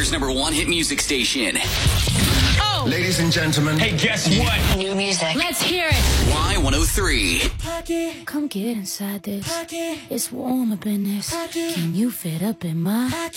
Denver's #1 hit music station. Oh! Ladies and gentlemen. Hey, guess what? New music. Let's hear it. Y103. Come get inside this. It's warm up in this. Can you fit up in my